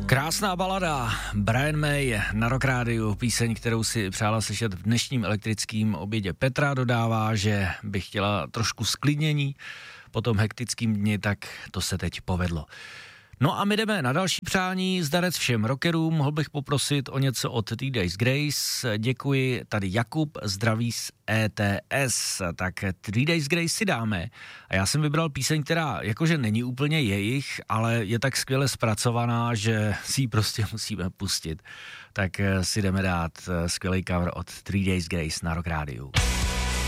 Krásná balada, Brian May na Rock Rádiu, píseň, kterou si přála slyšet v dnešním elektrickém obědě. Petra dodává, že by chtěla trošku sklidnění po tom hektickém dni, tak to se teď povedlo. No a my jdeme na další přání. Zdarec všem rockerům, mohl bych poprosit o něco od Three Days Grace. Děkuji, tady Jakub, zdraví z ETS. Tak Three Days Grace si dáme. A já jsem vybral píseň, která jakože není úplně jejich, ale je tak skvěle zpracovaná, že si ji prostě musíme pustit. Tak si jdeme dát skvělý cover od Three Days Grace na Rock Rádiu.